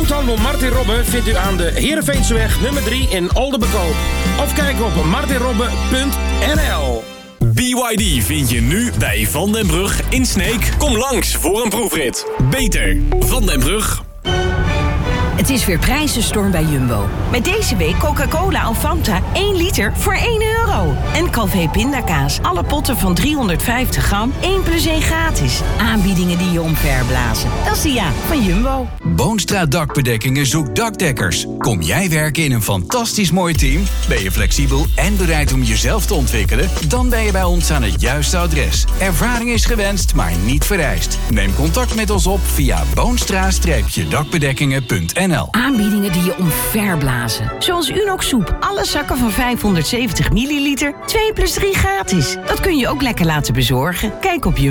Groothandel Martin Robben vindt u aan de Heerenveenseweg nummer 3 in Oldenbekoop. Of kijk op martinrobben.nl. BYD vind je nu bij Van den Brug in Sneek. Kom langs voor een proefrit. Beter. Van den Brug. Het is weer prijzenstorm bij Jumbo. Met deze week Coca-Cola of Fanta 1 liter voor €1. En Calvé pindakaas. Alle potten van 350 gram, 1 + 1 gratis. Aanbiedingen die je omverblazen. Dat is de ja van Jumbo. Boonstra Dakbedekkingen zoekt dakdekkers. Kom jij werken in een fantastisch mooi team? Ben je flexibel en bereid om jezelf te ontwikkelen? Dan ben je bij ons aan het juiste adres. Ervaring is gewenst, maar niet vereist. Neem contact met ons op via boonstra-dakbedekkingen.nl. Aanbiedingen die je omverblazen. Zoals Unox soep. Alle zakken van 570 milliliter. 2 + 3 gratis. Dat kun je ook lekker laten bezorgen. Kijk op